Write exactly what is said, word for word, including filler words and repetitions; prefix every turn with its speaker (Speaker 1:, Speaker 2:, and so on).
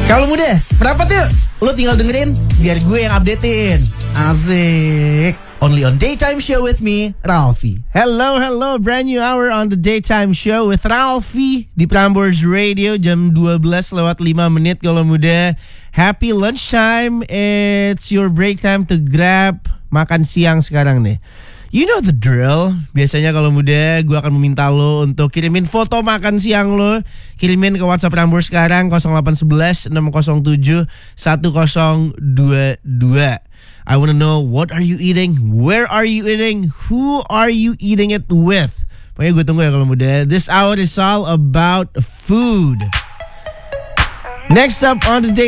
Speaker 1: Kalau muda, merapat yuk. Lo tinggal dengerin, biar gue yang updatein. Asik. Only on Daytime Show with me, Ralphie.
Speaker 2: Hello, hello. Brand new hour on the Daytime Show with Ralphie di Prambors Radio jam dua belas lewat lima menit kalau muda. Happy lunchtime. It's your break time to grab makan siang sekarang nih. You know the drill. Biasanya kalau muda gue akan meminta lo untuk kirimin foto makan siang lo. Kirimin ke WhatsApp Prambors sekarang nol delapan satu satu enam nol tujuh satu nol dua dua. I want to know, what are you eating? Where are you eating? Who are you eating it with? Pokoknya gue tunggu ya kalau muda. This hour is all about food. Next up on the day